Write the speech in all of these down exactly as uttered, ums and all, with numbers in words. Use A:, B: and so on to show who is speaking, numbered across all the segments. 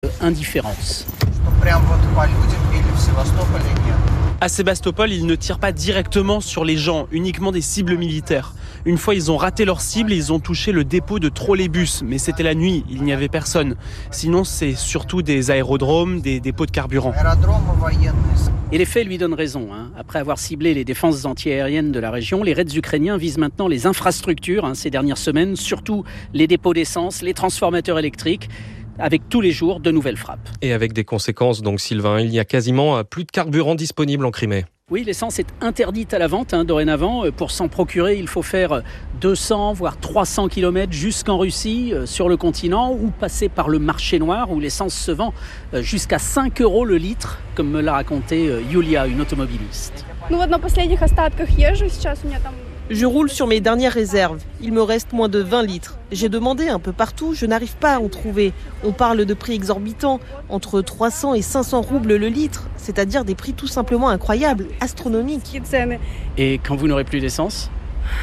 A: indifférence. À Sébastopol, ils ne tirent pas directement sur les gens, uniquement des cibles militaires. Une fois, ils ont raté leur cible et ils ont touché le dépôt de trolleybus. Mais c'était la nuit, il n'y avait personne. Sinon, c'est surtout des aérodromes, des dépôts de carburant. Et les faits lui donnent raison. Hein. Après avoir ciblé les défenses antiaériennes de la région, les raids ukrainiens visent maintenant les infrastructures hein, ces dernières semaines, surtout les dépôts d'essence, les transformateurs électriques, avec tous les jours de nouvelles frappes.
B: Et avec des conséquences, donc Sylvain, il n'y a quasiment plus de carburant disponible en Crimée.
A: Oui, l'essence est interdite à la vente hein, dorénavant. Pour s'en procurer, il faut faire deux cents voire trois cents kilomètres jusqu'en Russie, euh, sur le continent, ou passer par le marché noir où l'essence se vend euh, jusqu'à cinq euros le litre, comme me l'a raconté euh, Yulia, une automobiliste.
C: Je roule sur mes dernières réserves. Il me reste moins de vingt litres. J'ai demandé un peu partout, je n'arrive pas à en trouver. On parle de prix exorbitants, entre trois cents et cinq cents roubles le litre, c'est-à-dire des prix tout simplement incroyables, astronomiques.
A: Et quand vous n'aurez plus d'essence ?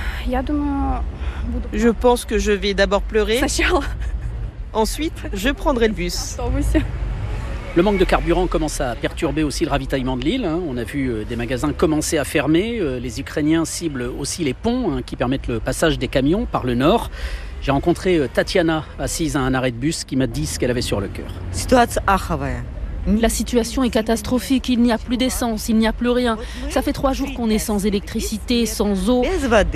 C: Je pense que je vais d'abord pleurer. Ensuite, je prendrai le bus.
A: Le manque de carburant commence à perturber aussi le ravitaillement de l'île. On a vu des magasins commencer à fermer. Les Ukrainiens ciblent aussi les ponts hein, qui permettent le passage des camions par le nord. J'ai rencontré Tatiana, assise à un arrêt de bus, qui m'a dit ce qu'elle avait sur le cœur.
D: La situation est catastrophique, il n'y a plus d'essence, il n'y a plus rien. Ça fait trois jours qu'on est sans électricité, sans eau.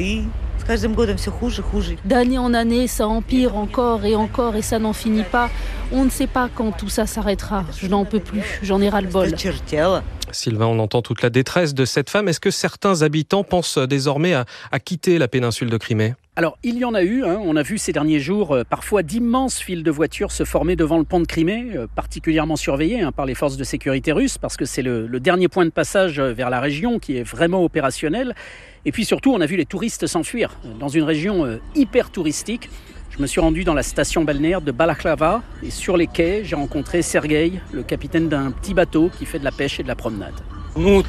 D: D'année en année, ça empire encore et encore et ça n'en finit pas. On ne sait pas quand tout ça s'arrêtera. Je n'en peux plus, j'en ai ras-le-bol.
B: Sylvain, on entend toute la détresse de cette femme. Est-ce que certains habitants pensent désormais à, à quitter la péninsule de Crimée ?
A: Alors, il y en a eu. Hein. On a vu ces derniers jours euh, parfois d'immenses files de voitures se former devant le pont de Crimée, euh, particulièrement surveillés hein, par les forces de sécurité russes, parce que c'est le, le dernier point de passage vers la région qui est vraiment opérationnel. Et puis surtout, on a vu les touristes s'enfuir dans une région euh, hyper touristique. Je me suis rendu dans la station balnéaire de Balaklava et sur les quais, j'ai rencontré Sergueï, le capitaine d'un petit bateau qui fait de la pêche et de la promenade.
E: Il n'y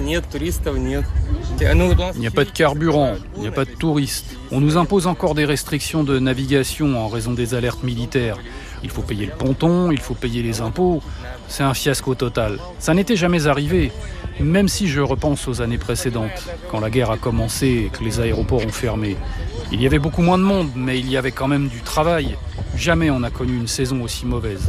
E: a pas de carburant, il n'y a pas de touristes. On nous impose encore des restrictions de navigation en raison des alertes militaires. Il faut payer le ponton, il faut payer les impôts. C'est un fiasco total. Ça n'était jamais arrivé, même si je repense aux années précédentes, quand la guerre a commencé et que les aéroports ont fermé. Il y avait beaucoup moins de monde, mais il y avait quand même du travail. Jamais on n'a connu une saison aussi mauvaise.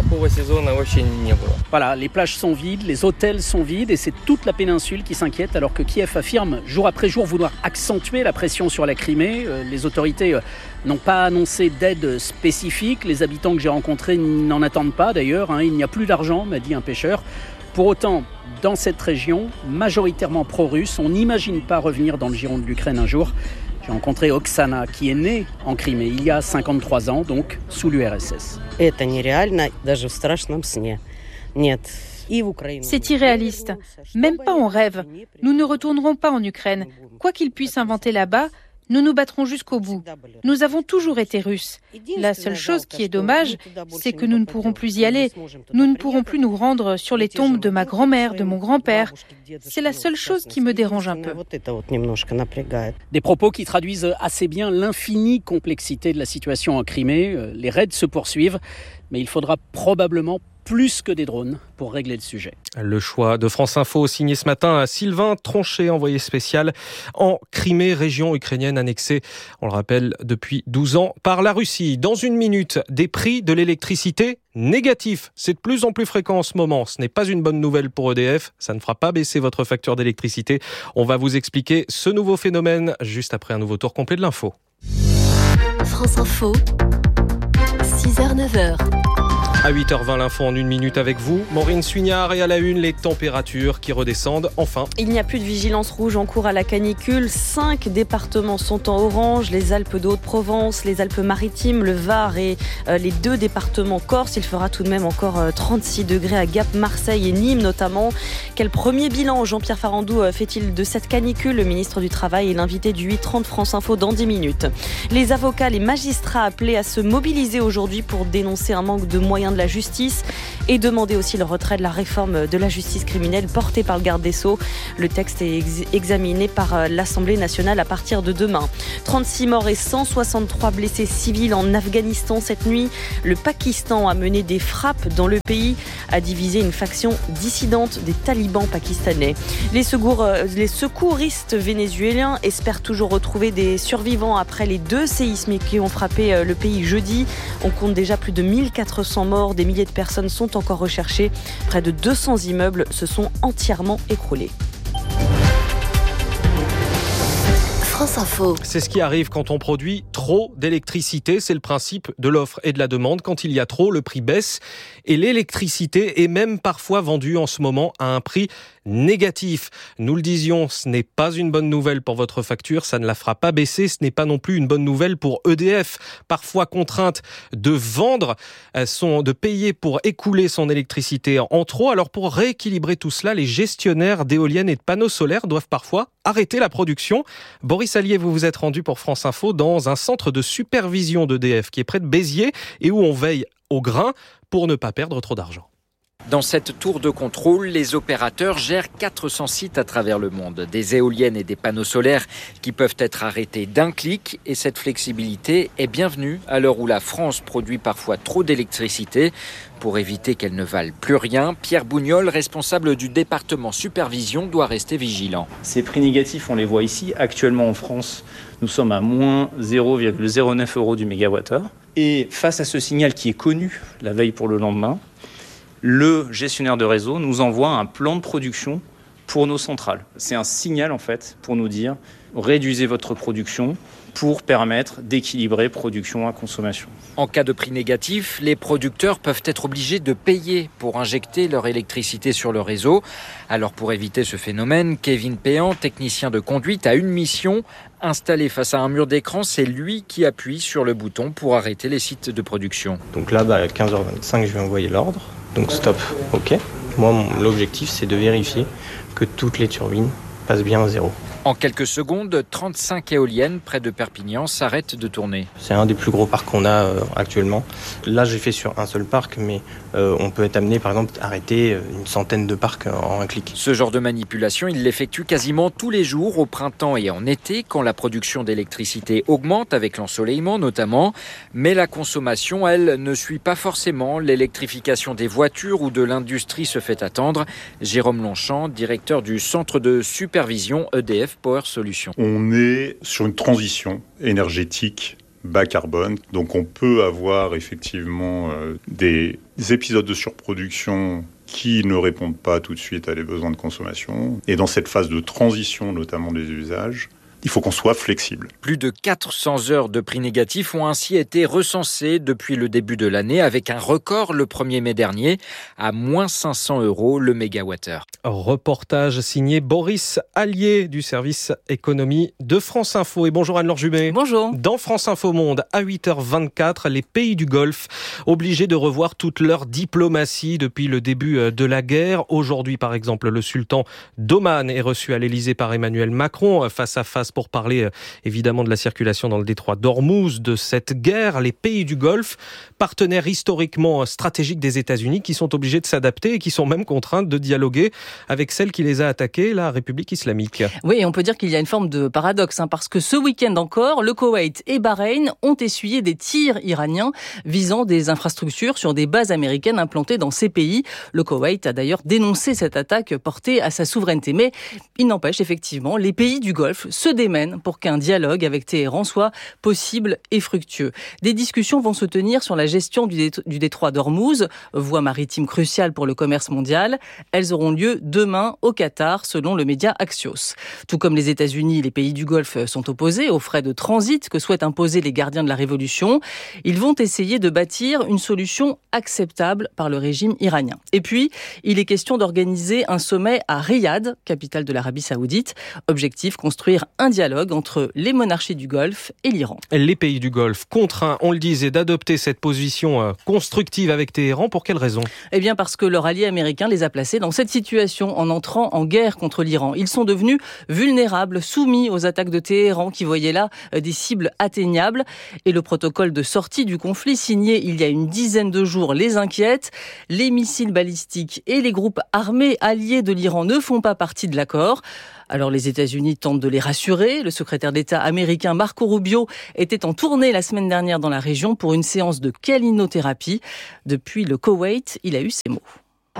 A: Voilà, les plages sont vides, les hôtels sont vides et c'est toute la péninsule qui s'inquiète alors que Kiev affirme jour après jour vouloir accentuer la pression sur la Crimée. Les autorités n'ont pas annoncé d'aide spécifique. Les habitants que j'ai rencontrés n'en attendent pas d'ailleurs. Il n'y a plus d'argent, m'a dit un pêcheur. Pour autant, dans cette région, majoritairement pro-russe, on n'imagine pas revenir dans le giron de l'Ukraine un jour. J'ai rencontré Oksana, qui est née en Crimée il y a cinquante-trois ans, donc sous l'U R S S.
F: C'est irréaliste, même pas en rêve. Nous ne retournerons pas en Ukraine. Quoi qu'ils puissent inventer là-bas, nous nous battrons jusqu'au bout. Nous avons toujours été Russes. La seule chose qui est dommage, c'est que nous ne pourrons plus y aller. Nous ne pourrons plus nous rendre sur les tombes de ma grand-mère, de mon grand-père. C'est la seule chose qui me dérange un peu.
A: Des propos qui traduisent assez bien l'infinie complexité de la situation en Crimée. Les raids se poursuivent, mais il faudra probablement plus que des drones pour régler le sujet.
B: Le choix de France Info signé ce matin à Sylvain Tronchet, envoyé spécial en Crimée, région ukrainienne annexée, on le rappelle, depuis douze ans par la Russie. Dans une minute, des prix de l'électricité négatifs. C'est de plus en plus fréquent en ce moment. Ce n'est pas une bonne nouvelle pour E D F. Ça ne fera pas baisser votre facture d'électricité. On va vous expliquer ce nouveau phénomène juste après un nouveau tour complet de l'info.
G: France Info, six heures neuf heures.
B: À huit heures vingt, l'info en une minute avec vous. Maureen Suignard, et à la une, les températures qui redescendent enfin.
H: Il n'y a plus de vigilance rouge en cours à la canicule. Cinq départements sont en orange. Les Alpes de Haute-Provence, les Alpes-Maritimes, le Var et euh, les deux départements corse. Il fera tout de même encore euh, trente-six degrés à Gap, Marseille et Nîmes notamment. Quel premier bilan Jean-Pierre Farandou euh, fait-il de cette canicule ? Le ministre du Travail est l'invité du huit trente France Info dans dix minutes. Les avocats, les magistrats appelés à se mobiliser aujourd'hui pour dénoncer un manque de moyens de la justice. et demander aussi le retrait de la réforme de la justice criminelle portée par le garde des Sceaux. Le texte est ex- examiné par l'Assemblée nationale à partir de demain. trente-six morts et cent soixante-trois blessés civils en Afghanistan cette nuit. Le Pakistan a mené des frappes dans le pays, a divisé une faction dissidente des talibans pakistanais. Les, secours, les secouristes vénézuéliens espèrent toujours retrouver des survivants après les deux séismes qui ont frappé le pays jeudi. On compte déjà plus de mille quatre cents morts. Des milliers de personnes sont encore recherchées. Près de deux cents immeubles se sont entièrement écroulés.
G: France Info.
B: C'est ce qui arrive quand on produit trop d'électricité. C'est le principe de l'offre et de la demande. Quand il y a trop, le prix baisse. Et l'électricité est même parfois vendue en ce moment à un prix négatif. Nous le disions, ce n'est pas une bonne nouvelle pour votre facture. Ça ne la fera pas baisser. Ce n'est pas non plus une bonne nouvelle pour E D F. Parfois contrainte de vendre, son, de payer pour écouler son électricité en trop. Alors pour rééquilibrer tout cela, les gestionnaires d'éoliennes et de panneaux solaires doivent parfois arrêter la production. Boris Allier, vous vous êtes rendu pour France Info dans un centre de supervision d'E D F qui est près de Béziers et où on veille au grain pour ne pas perdre trop d'argent.
I: Dans cette tour de contrôle, les opérateurs gèrent quatre cents sites à travers le monde. Des éoliennes et des panneaux solaires qui peuvent être arrêtés d'un clic. Et cette flexibilité est bienvenue à l'heure où la France produit parfois trop d'électricité. Pour éviter qu'elle ne vale plus rien, Pierre Bougnol, responsable du département supervision, doit rester vigilant.
J: Ces prix négatifs, on les voit ici. Actuellement en France, nous sommes à moins zéro virgule zéro neuf euros du mégawattheure. Et face à ce signal qui est connu la veille pour le lendemain, le gestionnaire de réseau nous envoie un plan de production pour nos centrales. C'est un signal en fait pour nous dire réduisez votre production pour permettre d'équilibrer production à consommation.
I: En cas de prix négatif, les producteurs peuvent être obligés de payer pour injecter leur électricité sur le réseau. Alors pour éviter ce phénomène, Kevin Péan, technicien de conduite, a une mission. Installé face à un mur d'écran, c'est lui qui appuie sur le bouton pour arrêter les sites de production.
K: Donc là, bah, à quinze heures vingt-cinq, je vais envoyer l'ordre. Donc stop, ok. Moi, mon, l'objectif, c'est de vérifier que toutes les turbines passent bien à zéro.
I: En quelques secondes, trente-cinq éoliennes près de Perpignan s'arrêtent de tourner.
K: C'est un des plus gros parcs qu'on a euh, actuellement. Là, j'ai fait sur un seul parc, mais euh, on peut être amené, par exemple, à arrêter une centaine de parcs en un clic.
I: Ce genre de manipulation, il l'effectue quasiment tous les jours, au printemps et en été, quand la production d'électricité augmente, avec l'ensoleillement notamment. Mais la consommation, elle, ne suit pas forcément. L'électrification des voitures ou de l'industrie se fait attendre. Jérôme Longchamp, directeur du centre de supervision E D F Power Solutions.
L: On est sur une transition énergétique bas carbone, donc on peut avoir effectivement euh, des épisodes de surproduction qui ne répondent pas tout de suite à les besoins de consommation. Et dans cette phase de transition, notamment des usages, il faut qu'on soit flexible.
I: Plus de quatre cents heures de prix négatifs ont ainsi été recensées depuis le début de l'année, avec un record le premier mai dernier, à moins cinq cents euros le mégawattheure.
B: Reportage signé Boris Allier du service économie de France Info. Et bonjour Anne-Laure Jumet.
H: Bonjour.
B: Dans France Info Monde, à huit heures vingt-quatre, les pays du Golfe obligés de revoir toute leur diplomatie depuis le début de la guerre. Aujourd'hui, par exemple, le sultan d'Oman est reçu à l'Elysée par Emmanuel Macron, face à face pour parler évidemment de la circulation dans le détroit d'Ormuz, de cette guerre. Les pays du Golfe, partenaires historiquement stratégiques des États-Unis, qui sont obligés de s'adapter et qui sont même contraints de dialoguer avec celle qui les a attaqués, la République islamique.
M: Oui, on peut dire qu'il y a une forme de paradoxe, hein, parce que ce week-end encore, le Koweït et Bahreïn ont essuyé des tirs iraniens visant des infrastructures sur des bases américaines implantées dans ces pays. Le Koweït a d'ailleurs dénoncé cette attaque portée à sa souveraineté. Mais il n'empêche, effectivement, les pays du Golfe se démènent pour qu'un dialogue avec Téhéran soit possible et fructueux. Des discussions vont se tenir sur la gestion du, dé- du détroit d'Ormuz, voie maritime cruciale pour le commerce mondial. Elles auront lieu demain au Qatar, selon le média Axios. Tout comme les États-Unis, les pays du Golfe sont opposés aux frais de transit que souhaitent imposer les gardiens de la révolution. Ils vont essayer de bâtir une solution acceptable par le régime iranien. Et puis, il est question d'organiser un sommet à Riyad, capitale de l'Arabie Saoudite. Objectif, construire un dialogue entre les monarchies du Golfe et l'Iran.
B: Les pays du Golfe contraints, on le disait, d'adopter cette position constructive avec Téhéran. Pour quelle raison ?
M: Eh bien parce que leur allié américain les a placés dans cette situation en entrant en guerre contre l'Iran. Ils sont devenus vulnérables, soumis aux attaques de Téhéran qui voyaient là des cibles atteignables. Et le protocole de sortie du conflit signé il y a une dizaine de jours les inquiète. Les missiles balistiques et les groupes armés alliés de l'Iran ne font pas partie de l'accord. Alors les États-Unis tentent de les rassurer. Le secrétaire d'État américain Marco Rubio était en tournée la semaine dernière dans la région pour une séance de kélinothérapie. Depuis le Koweït, il a eu ces mots.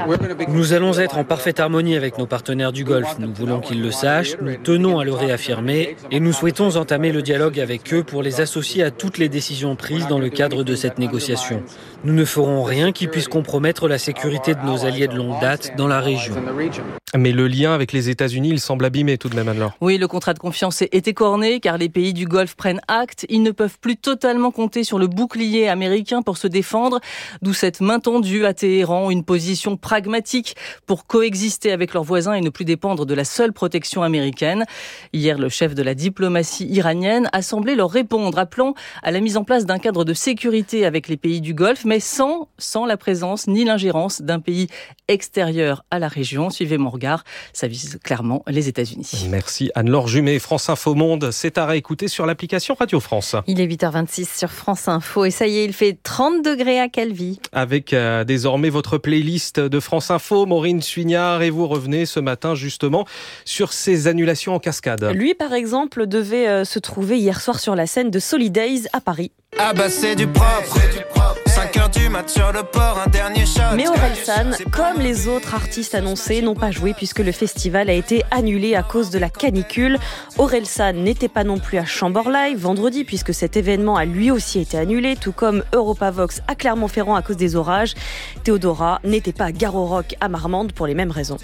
N: Nous allons être en parfaite harmonie avec nos partenaires du Golfe. Nous voulons qu'ils le sachent, nous tenons à le réaffirmer et nous souhaitons entamer le dialogue avec eux pour les associer à toutes les décisions prises dans le cadre de cette négociation. Nous ne ferons rien qui puisse compromettre la sécurité de nos alliés de longue date dans la région.
B: Mais le lien avec les États-Unis, il semble abîmé tout de même, Anne-Laure.
M: Oui, le contrat de confiance est écorné car les pays du Golfe prennent acte. Ils ne peuvent plus totalement compter sur le bouclier américain pour se défendre, d'où cette main tendue à Téhéran, une position pragmatique pour coexister avec leurs voisins et ne plus dépendre de la seule protection américaine. Hier, le chef de la diplomatie iranienne a semblé leur répondre, appelant à la mise en place d'un cadre de sécurité avec les pays du Golfe, mais sans, sans la présence ni l'ingérence d'un pays extérieur à la région. Suivez mon regard, ça vise clairement les États-Unis.
B: Merci Anne-Laure Jumet. France Info Monde, c'est à réécouter sur l'application Radio France.
O: Il est huit heures vingt-six sur France Info et ça y est, il fait trente degrés à Calvi.
B: Avec euh, désormais votre playlist de France Info, Maureen Suignard, et vous revenez ce matin justement sur ces annulations en cascade.
H: Lui, par exemple, devait euh, se trouver hier soir sur la scène de Solidays à Paris.
P: Ah bah c'est du propre, cinq heures du mat sur le port, un dernier shot.
H: Mais Orelsan, comme les autres artistes annoncés, n'ont pas joué puisque le festival a été annulé à cause de la canicule. Orelsan n'était pas non plus à Chambord Live vendredi puisque cet événement a lui aussi été annulé, tout comme Europavox à Clermont-Ferrand à cause des orages. Théodora n'était pas à Garo Rock à Marmande pour les mêmes raisons.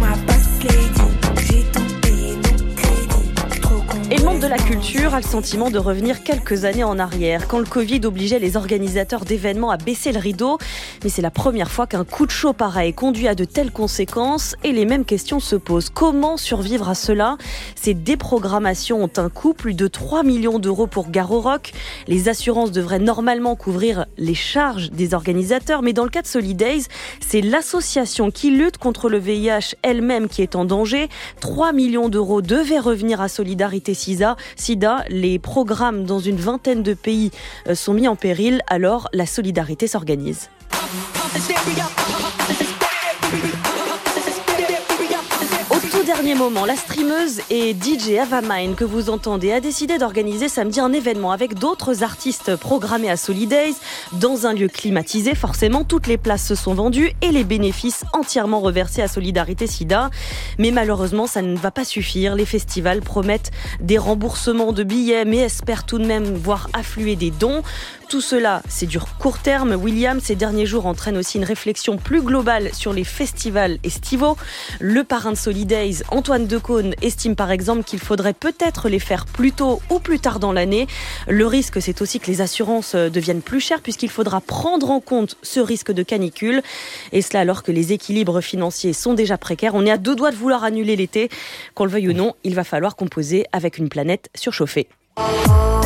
H: Et le monde de la culture a le sentiment de revenir quelques années en arrière, quand le Covid obligeait les organisateurs d'événements à baisser le rideau. Mais c'est la première fois qu'un coup de chaud pareil conduit à de telles conséquences et les mêmes questions se posent. Comment survivre à cela ? Ces déprogrammations ont un coût, plus de trois millions d'euros pour Garo Rock. Les assurances devraient normalement couvrir les charges des organisateurs, mais dans le cas de Solidays, c'est l'association qui lutte contre le V I H elle-même qui est en danger. trois millions d'euros devaient revenir à Solidarité Sida, les programmes dans une vingtaine de pays sont mis en péril, alors la solidarité s'organise. Dernier moment, la streameuse et D J Avamine que vous entendez a décidé d'organiser samedi un événement avec d'autres artistes programmés à Solidays dans un lieu climatisé. Forcément, toutes les places se sont vendues et les bénéfices entièrement reversés à Solidarité Sida. Mais malheureusement, ça ne va pas suffire. Les festivals promettent des remboursements de billets mais espèrent tout de même voir affluer des dons. Tout cela, c'est du court terme. William, ces derniers jours, entraîne aussi une réflexion plus globale sur les festivals estivaux. Le parrain de Solidays, Antoine Decaune, estime par exemple qu'il faudrait peut-être les faire plus tôt ou plus tard dans l'année. Le risque, c'est aussi que les assurances deviennent plus chères puisqu'il faudra prendre en compte ce risque de canicule. Et cela alors que les équilibres financiers sont déjà précaires. On est à deux doigts de vouloir annuler l'été. Qu'on le veuille ou non, il va falloir composer avec une planète surchauffée.